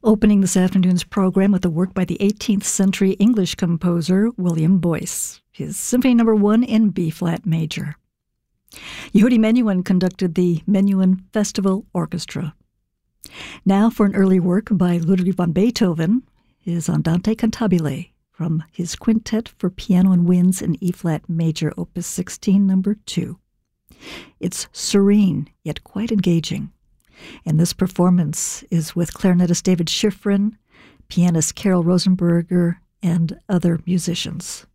Opening this afternoon's program with a work by the 18th century English composer William Boyce, his Symphony No. 1 in B-flat major. Yehudi Menuhin conducted the Menuhin Festival Orchestra. Now for an early work by Ludwig van Beethoven, his Andante Cantabile, from his Quintet for Piano and Winds in E-flat major, Opus 16, No. 2. It's serene, yet quite engaging. And this performance is with clarinetist David Schifrin, pianist Carol Rosenberger, and other musicians.